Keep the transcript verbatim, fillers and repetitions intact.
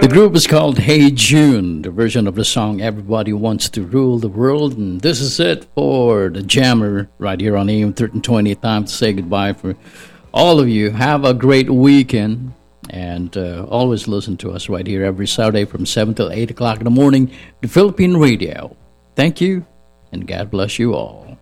The group is called Hey June, the version of the song Everybody Wants to Rule the World. And this is it for the Jammer right here on A M thirteen twenty. Time to say goodbye for all of you. Have a great weekend. And uh, always listen to us right here every Saturday from seven till eight o'clock in the morning, the Philippine Radio. Thank you, and God bless you all.